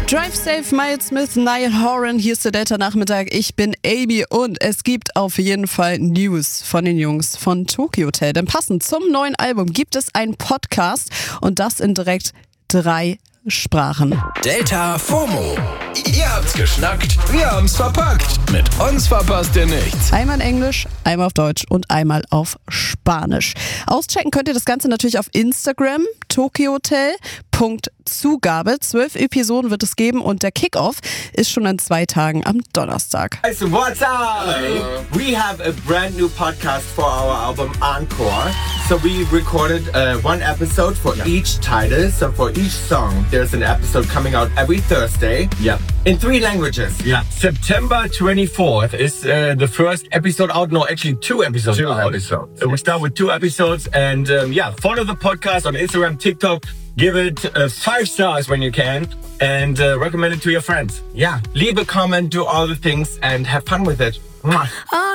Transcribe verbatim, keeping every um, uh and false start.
Drive Safe, Miles Smith, Niall Horan, hier ist der Delta-Nachmittag. Ich bin Amy und es gibt auf jeden Fall News von den Jungs von Tokyo Hotel. Denn passend zum neuen Album gibt es einen Podcast und das in direkt drei Sprachen. Delta FOMO. Ihr habt's geschnackt, wir haben's verpackt. Mit uns verpasst ihr nichts. Einmal in Englisch, einmal auf Deutsch und einmal auf Spanisch. Auschecken könnt ihr das Ganze natürlich auf Instagram, tokyohotel.zugabe. Zwölf Episoden wird es geben und der Kickoff ist schon in zwei Tagen am Donnerstag. Guys, what's up? We have a brand new podcast for our album Encore. So we recorded uh, one episode for yeah. each title. So for each song, there's an episode coming out every Thursday. Yeah. In three languages. Yeah. September twenty-fourth is uh, the first episode out. No, actually two episodes Two out. episodes. Uh, we start with two episodes and um, yeah, follow the podcast on Instagram, TikTok. Give it uh, five stars when you can and uh, recommend it to your friends. Yeah. Leave a comment, do all the things and have fun with it. Mwah.